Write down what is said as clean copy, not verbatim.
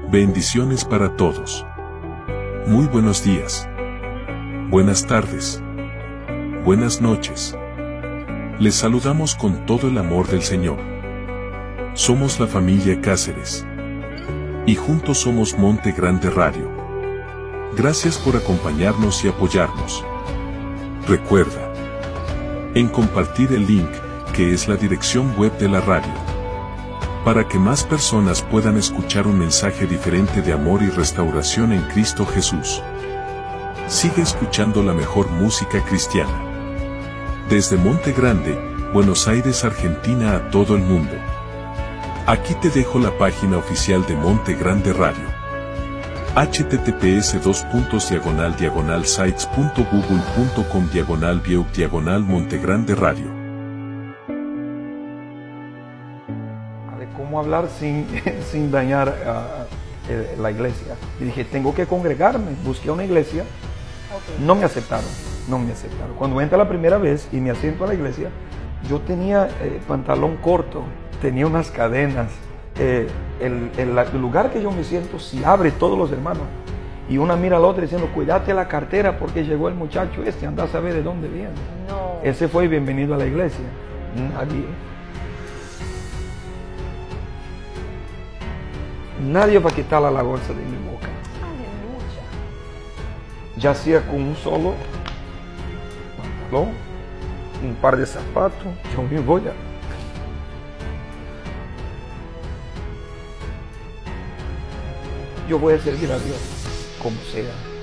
Bendiciones para todos. Muy buenos días. Buenas tardes. Buenas noches. Les saludamos con todo el amor del Señor. Somos la familia Cáceres. Y juntos somos Monte Grande Radio. Gracias por acompañarnos y apoyarnos. Recuerda en compartir el link, que es la dirección web de la radio, para que más personas puedan escuchar un mensaje diferente de amor y restauración en Cristo Jesús. Sigue escuchando la mejor música cristiana. Desde Monte Grande, Buenos Aires, Argentina, a todo el mundo. Aquí te dejo la página oficial de Monte Grande Radio. https://sites.google.com/view/Monte Grande Radio. Cómo hablar sin dañar la iglesia. Y dije, tengo que congregarme. Busqué una iglesia. Okay. No me aceptaron. Cuando entré la primera vez y me asiento a la iglesia, yo tenía pantalón corto, tenía unas cadenas. El lugar que yo me siento se abre todos los hermanos. Y una mira al otro diciendo, cuídate la cartera porque llegó el muchacho anda a saber de dónde viene. No. Ese fue bienvenido a la iglesia. Nadie va a quitar la bolsa de mi boca. Aleluya. Ya sea con un solo pantalón, un par de zapatos, yo me voy a... Yo voy a servir a Dios, como sea.